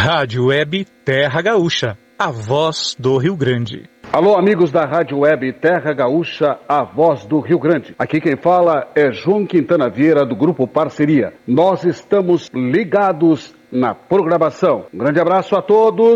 Rádio Web Terra Gaúcha, a voz do Rio Grande. Alô, amigos da Rádio Web Terra Gaúcha, a voz do Rio Grande. Aqui quem fala é João Quintana Vieira, do Grupo Parceria. Nós estamos ligados na programação. Um grande abraço a todos.